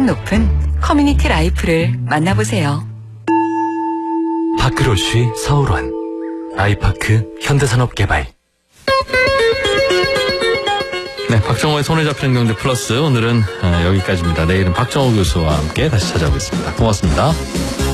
높은 커뮤니티 라이프를 만나보세요. 파크로쉬 서울원, 아이파크 현대산업개발. 네, 박정호의 손에 잡히는 경제 플러스 오늘은 여기까지입니다. 내일은 박정호 교수와 함께 다시 찾아오겠습니다. 고맙습니다.